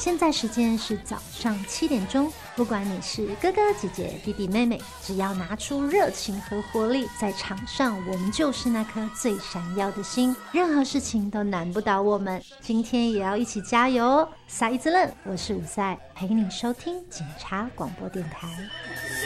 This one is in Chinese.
现在时间是早上7点钟，不管你是哥哥姐姐弟弟妹妹，只要拿出热情和活力，在场上我们就是那颗最闪耀的星，任何事情都难不倒我们。今天也要一起加油哦！赛一子愣，我是伍赛，陪你收听警察广播电台。